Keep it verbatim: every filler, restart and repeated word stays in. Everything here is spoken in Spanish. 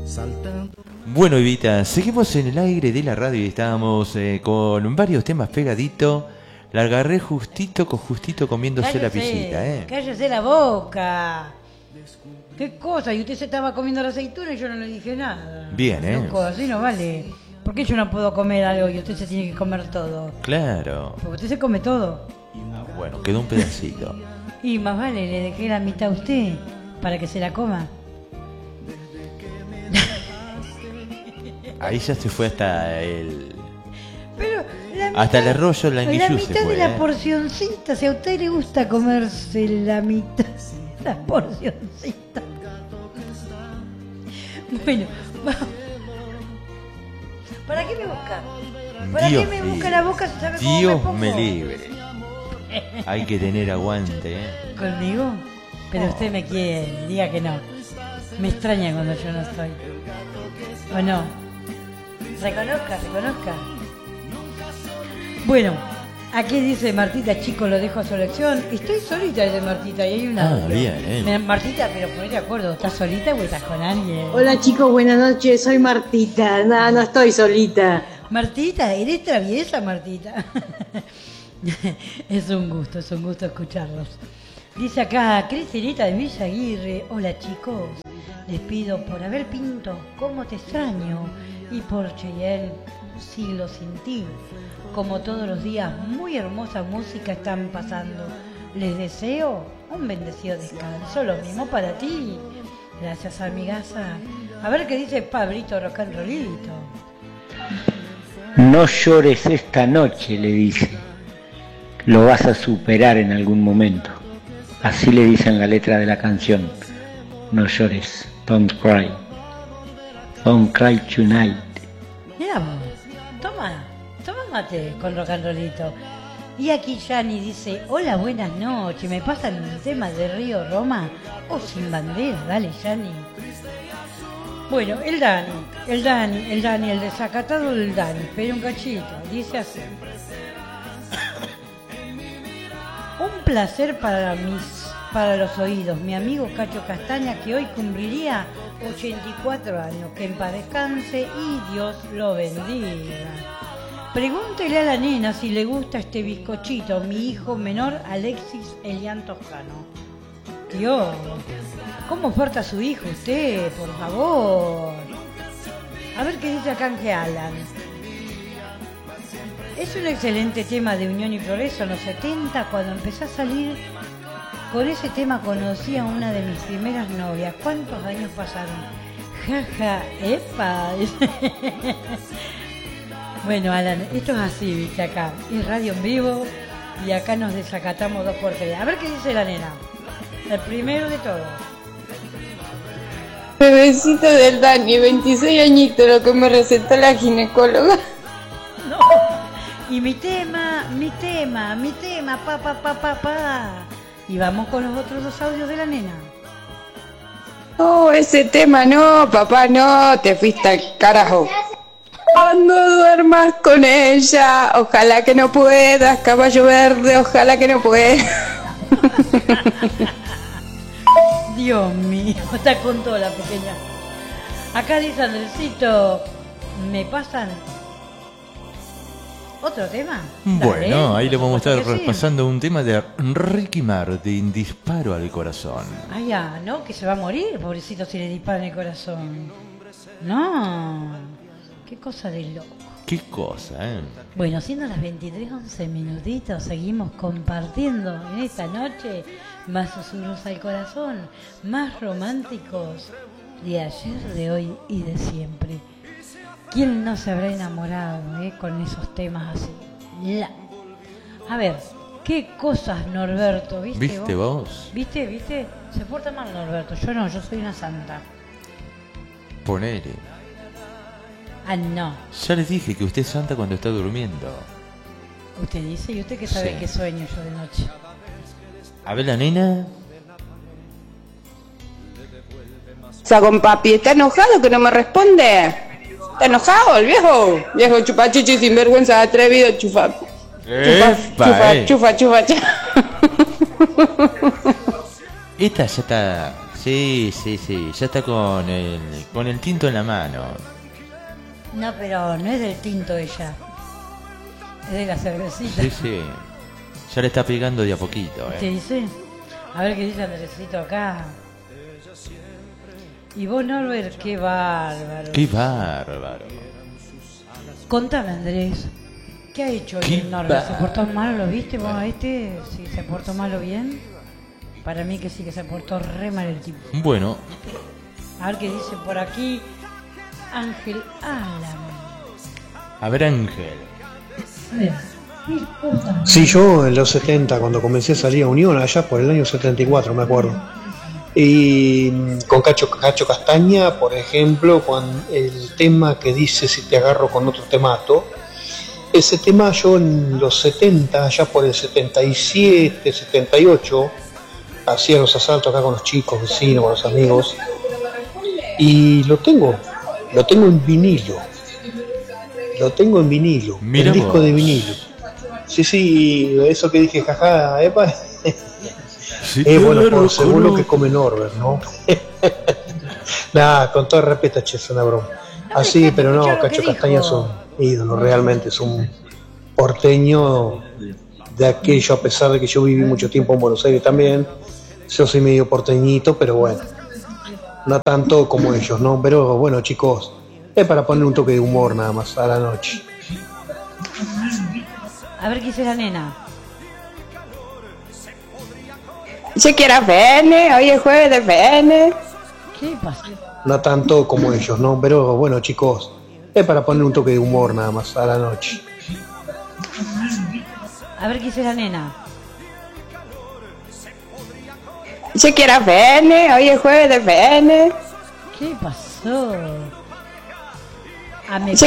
Bueno, Evita, seguimos en el aire de la radio y estábamos eh, con varios temas pegaditos. La agarré justito con justito comiéndose cállese, la pisita, ¿eh? Cállese la boca. ¿Qué cosa? Y usted se estaba comiendo la aceituna y yo no le dije nada. Bien, ¿eh? Loco, así no vale. ¿Por qué yo no puedo comer algo y usted se tiene que comer todo? Claro. Porque usted se come todo. Ah, bueno, quedó un pedacito. Y más vale, le dejé la mitad a usted para que se la coma. Ahí ya se fue hasta el... Pero la mitad, hasta el arroyo, la La mitad se fue, de la ¿eh? porcioncita, si a usted le gusta comerse la mitad, la porcioncita. Bueno, vamos. ¿Para qué me busca? ¿Para Dios qué me libre. busca la boca si sabe cómo Dios me pongo? me libre. Hay que tener aguante, ¿eh? ¿Conmigo? Pero usted me quiere, diga que no. Me extraña cuando yo no estoy. ¿O no? Reconozca, reconozca. Bueno, aquí dice Martita, chicos, lo dejo a su elección. Estoy solita, dice Martita, y hay una... Ah, bien, ¿eh? Mira, Martita, pero ponete de acuerdo, ¿estás solita o estás con alguien? Hola chicos, buenas noches, soy Martita. No, no estoy solita. Martita, ¿eres traviesa, Martita? Es un gusto, es un gusto escucharlos. Dice acá, Cristinita de Villa Aguirre. Hola chicos, les pido por Abel Pinto, cómo te extraño, y por Cheyenne, un siglo sin ti. Como todos los días, muy hermosa música están pasando. Les deseo un bendecido descanso, lo mismo para ti. Gracias, amigaza. A ver qué dice Pablito Rock and Rollito. No llores esta noche, le dice. Lo vas a superar en algún momento. Así le dicen la letra de la canción. No llores, don't cry. Don't cry tonight. Mira vos, toma, toma mate con Rock and Rollito. Y aquí Yani dice, hola, buenas noches, ¿me pasan el tema de Río Roma o Sin Bandera? Dale, Yani. Bueno, el Dani, el Dani, el Dani, el desacatado del Dani, pero un cachito, dice así. Un placer para mis, para los oídos, mi amigo Cacho Castaña, que hoy cumpliría ochenta y cuatro años, que en paz descanse y Dios lo bendiga. Pregúntele a la nena si le gusta este bizcochito, mi hijo menor Alexis Elian Toscano. Dios, ¿cómo porta a su hijo usted, por favor? A ver qué dice acá Ángel Alan. Es un excelente tema de Unión y Progreso en los setenta, cuando empecé a salir. Con ese tema conocí a una de mis primeras novias. ¿Cuántos años pasaron? Jaja, epa. Bueno, Alan, esto es así, viste, acá. Es radio en vivo y acá nos desacatamos dos por tres. A ver qué dice la nena. El primero de todos. Bebecito del Dani, veintiséis añitos, lo que me recetó la ginecóloga. No. Y mi tema, mi tema, mi tema, pa, pa, pa, pa, pa. Y vamos con los otros dos audios de la nena. No, ese tema no, papá, no, te fuiste al carajo. Cuando duermas con ella, ojalá que no puedas, caballo verde, ojalá que no puedas. Dios mío, está con toda la pequeña. Acá dice Andresito, ¿me pasan otro tema? Bueno, Dale, ahí le vamos a estar porque sí. repasando un tema de Ricky Martin, Disparo al Corazón. Ah, ya, ¿no? Que se va a morir, pobrecito, si le disparan el corazón. No, qué cosa de loco. Qué cosa, ¿eh? Bueno, siendo las veintitrés once minutitos, seguimos compartiendo en esta noche más susurros al corazón, más románticos de ayer, de hoy y de siempre. ¿Quién no se habrá enamorado eh, con esos temas así? La. A ver, qué cosas, Norberto, ¿viste, ¿Viste vos? vos? ¿Viste, viste? Se porta mal, Norberto. Yo no, yo soy una santa. Ponele. Ah, no. Ya les dije que usted es santa cuando está durmiendo. Usted dice, ¿y usted qué sabe Sí. qué sueño yo de noche? A ver, la nena. O sea, con papi, ¿está enojado que no me responde? ¿Está enojado el viejo? Viejo chupachichi, sinvergüenza, atrevido, chufa. Epa, Chufa, chufa, eh. chufa, chufa, chufa. Esta ya está, Sí, sí, sí. Ya está con el, con el tinto en la mano. No, pero no es del tinto ella. Es de la cervecita. Sí, sí. Ya le está pegando de a poquito, ¿Te ¿eh? dice? A ver qué dice Andresito acá. Y vos, Norbert, qué bárbaro. Qué bárbaro. Contame, Andrés. ¿Qué ha hecho Qué el Norbert? ¿Se bárbaro. portó mal? ¿Lo viste vos a este? ¿Si se portó mal o bien? Para mí que sí, que se portó re mal el tipo. Bueno, A ver qué dice por aquí Ángel Alan. a ver, Ángel. Sí, yo en los setenta, cuando comencé a salir a Unión, allá por el año setenta y cuatro, me acuerdo. Y mm, con Cacho, Cacho Castaña, por ejemplo, con el tema que dice si te agarro con otro te mato. Ese tema yo en los setenta, allá por el setenta y siete, setenta y ocho, hacía los asaltos acá con los chicos, vecinos, con los amigos. Y lo tengo, lo tengo en vinilo. Lo tengo en vinilo, Mira el disco vos. de vinilo. Sí, sí, eso que dije, jaja, epa. Sí, Eh, bueno, claro, por según colo. lo que come Norbert, ¿no? Nada, con todo respeto, che, es una broma. Así, pero no, escuchá lo que Cacho dijo. Castaña es un ídolo, realmente es un porteño de aquello, a pesar de que yo viví mucho tiempo en Buenos Aires también. Yo soy medio porteñito, pero bueno, no tanto como ellos, ¿no? Pero bueno, chicos, es para poner un toque de humor nada más a la noche. A ver qué dice la nena. Yo quiero F N, hoy es jueves de F N. ¿Qué pasa? No tanto como ellos, ¿no? Pero bueno, chicos, es para poner un toque de humor nada más a la noche. A ver qué dice la nena. Yo quiero F N, hoy es jueves de F N. ¿Qué pasó? Ah, me